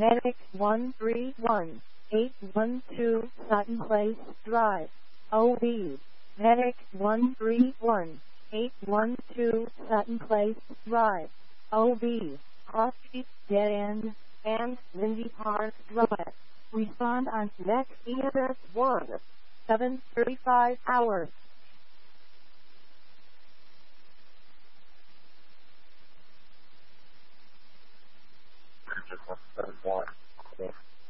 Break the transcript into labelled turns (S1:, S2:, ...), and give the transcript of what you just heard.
S1: Medic 131, 812 Sutton Place Drive, OB. Medic 131, 812 Sutton Place Drive, OB. Crosskeep Dead End and Lindy Park Drive. Respond on next EMS 1, 7:35 hours.
S2: Just 171.